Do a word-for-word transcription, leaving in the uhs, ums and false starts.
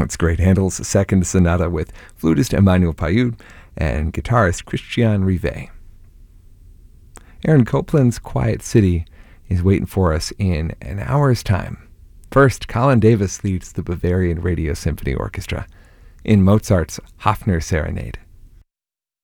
That's great. Handel's Second Sonata with flutist Emmanuel Payud and guitarist Christian Rivet. Aaron Copland's Quiet City is waiting for us in an hour's time. First, Colin Davis leads the Bavarian Radio Symphony Orchestra in Mozart's Hafner Serenade.